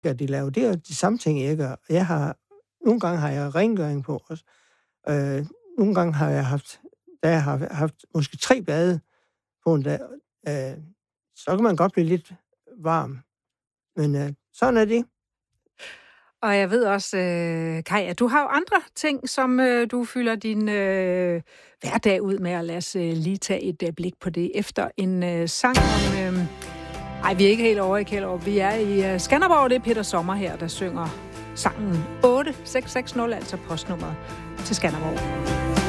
at de laver. Det er jo de samme ting, jeg gør. Nogle gange har jeg rengøring på også. Nogle gange har jeg haft måske 3 bade på en dag. Så kan man godt blive lidt varm. Men sådan er det. Og jeg ved også, Kaj, at du har jo andre ting, som du fylder din hverdag ud med, og lad os lige tage et blik på det efter en sang om... Nej, vi er ikke helt over i Kjellerup. Vi er i Skanderborg, det er Peter Sommer her, der synger sangen 8660, altså postnummeret til Skanderborg.